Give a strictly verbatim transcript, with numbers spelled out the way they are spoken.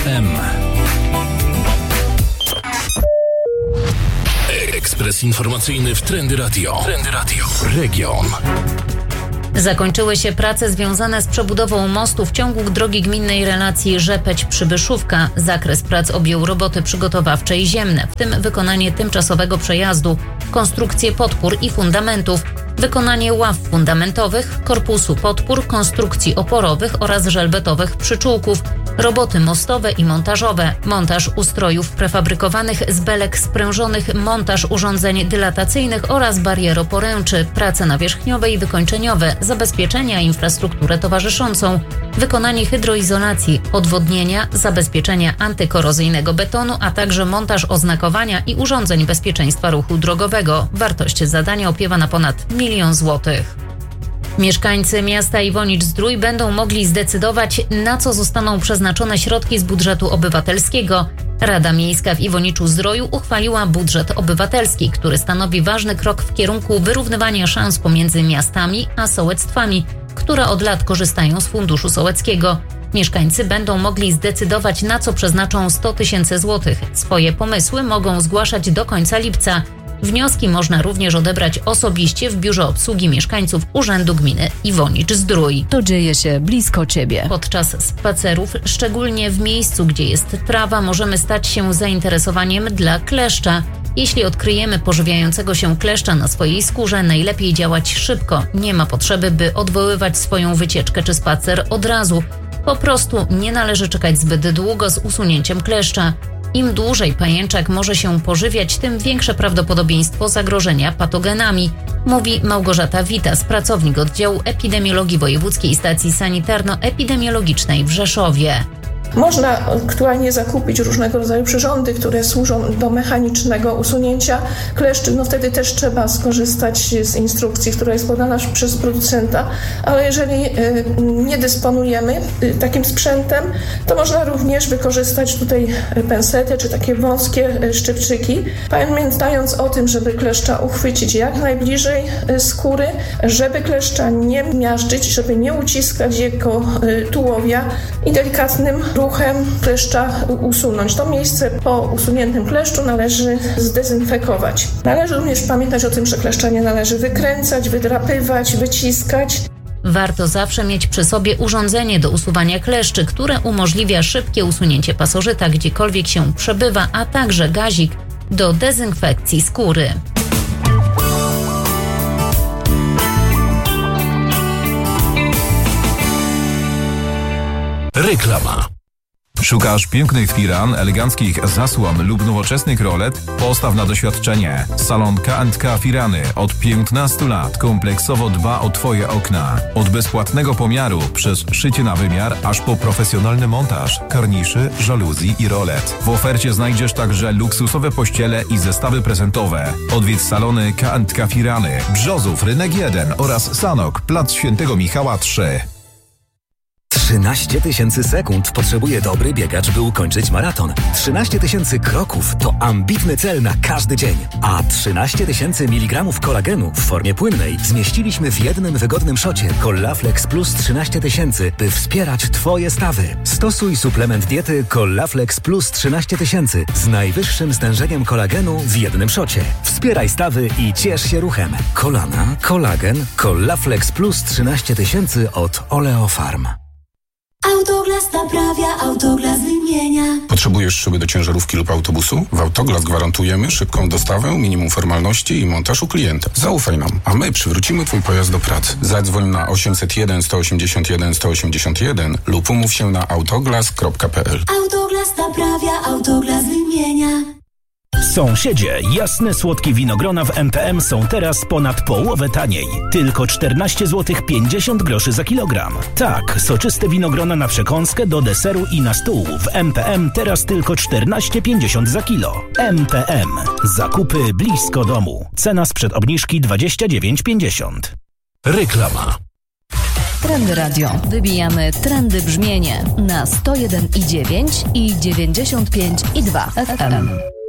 M. Ekspres informacyjny w Trendy Radio. Trendy Radio. Region. Zakończyły się prace związane z przebudową mostu w ciągu drogi gminnej relacji Rzepeć-Przybyszówka. Zakres prac objął roboty przygotowawcze i ziemne, w tym wykonanie tymczasowego przejazdu, konstrukcję podpór i fundamentów, wykonanie ław fundamentowych, korpusu podpór, konstrukcji oporowych oraz żelbetowych przyczółków, roboty mostowe i montażowe, montaż ustrojów prefabrykowanych z belek sprężonych, montaż urządzeń dylatacyjnych oraz barieroporęczy, prace nawierzchniowe i wykończeniowe, zabezpieczenia i infrastrukturę towarzyszącą, wykonanie hydroizolacji, odwodnienia, zabezpieczenia antykorozyjnego betonu, a także montaż oznakowania i urządzeń bezpieczeństwa ruchu drogowego. Wartość zadania opiewa na ponad milion złotych. Mieszkańcy miasta Iwonicz-Zdrój będą mogli zdecydować, na co zostaną przeznaczone środki z budżetu obywatelskiego. Rada Miejska w Iwoniczu-Zdroju uchwaliła budżet obywatelski, który stanowi ważny krok w kierunku wyrównywania szans pomiędzy miastami a sołectwami, które od lat korzystają z funduszu sołeckiego. Mieszkańcy będą mogli zdecydować, na co przeznaczą sto tysięcy złotych. Swoje pomysły mogą zgłaszać do końca lipca. Wnioski można również odebrać osobiście w Biurze Obsługi Mieszkańców Urzędu Gminy Iwonicz-Zdrój. To dzieje się blisko Ciebie. Podczas spacerów, szczególnie w miejscu, gdzie jest trawa, możemy stać się zainteresowaniem dla kleszcza. Jeśli odkryjemy pożywiającego się kleszcza na swojej skórze, najlepiej działać szybko. Nie ma potrzeby, by odwoływać swoją wycieczkę czy spacer od razu. Po prostu nie należy czekać zbyt długo z usunięciem kleszcza. Im dłużej pajęczak może się pożywiać, tym większe prawdopodobieństwo zagrożenia patogenami, mówi Małgorzata Witas, pracownik oddziału epidemiologii Wojewódzkiej Stacji Sanitarno-Epidemiologicznej w Rzeszowie. Można aktualnie zakupić różnego rodzaju przyrządy, które służą do mechanicznego usunięcia kleszczy. No wtedy też trzeba skorzystać z instrukcji, która jest podana przez producenta, ale jeżeli nie dysponujemy takim sprzętem, to można również wykorzystać tutaj pensetę czy takie wąskie szczypczyki, pamiętając o tym, żeby kleszcza uchwycić jak najbliżej skóry, żeby kleszcza nie miażdżyć, żeby nie uciskać jego tułowia i delikatnym ruchem kleszcza usunąć. To miejsce po usuniętym kleszczu należy zdezynfekować. Należy również pamiętać o tym, że kleszcza nie należy wykręcać, wydrapywać, wyciskać. Warto zawsze mieć przy sobie urządzenie do usuwania kleszczy, które umożliwia szybkie usunięcie pasożyta gdziekolwiek się przebywa, a także gazik do dezynfekcji skóry. Reklama. Szukasz pięknych firan, eleganckich zasłon lub nowoczesnych rolet? Postaw na doświadczenie. Salon K and K Firany od piętnastu lat kompleksowo dba o Twoje okna. Od bezpłatnego pomiaru przez szycie na wymiar, aż po profesjonalny montaż, karniszy, żaluzji i rolet. W ofercie znajdziesz także luksusowe pościele i zestawy prezentowe. Odwiedź salony K and K Firany, Brzozów, Rynek jeden oraz Sanok, Plac Świętego Michała trzy. trzynaście tysięcy sekund potrzebuje dobry biegacz, by ukończyć maraton. trzynaście tysięcy kroków to ambitny cel na każdy dzień. A trzynaście tysięcy miligramów kolagenu w formie płynnej zmieściliśmy w jednym wygodnym szocie Collaflex Plus trzynaście tysięcy, by wspierać Twoje stawy. Stosuj suplement diety Collaflex Plus trzynaście tysięcy z najwyższym stężeniem kolagenu w jednym szocie. Wspieraj stawy i ciesz się ruchem. Kolana, kolagen, Collaflex Plus trzynaście tysięcy od Oleofarm. Autoglas naprawia, Autoglas wymienia. Potrzebujesz szyby do ciężarówki lub autobusu? W Autoglas gwarantujemy szybką dostawę, minimum formalności i montaż u klienta. Zaufaj nam, a my przywrócimy Twój pojazd do pracy. Zadzwoń na osiemset jeden sto osiemdziesiąt jeden sto osiemdziesiąt jeden lub umów się na autoglas kropka p l. Autoglas naprawia, Autoglas wymienia. Sąsiedzie, jasne słodkie winogrona w M P M są teraz ponad połowę taniej. Tylko czternaście złotych pięćdziesiąt groszy za kilogram. Tak, soczyste winogrona na przekąskę, do deseru i na stół w M P M teraz tylko czternaście pięćdziesiąt za kilo. M P M. Zakupy blisko domu. Cena sprzed obniżki dwadzieścia dziewięć pięćdziesiąt. Reklama. Trendy Radio. Wybijamy trendy brzmienie na sto jeden i dziewięć i dziewięćdziesiąt pięć i dwa F M.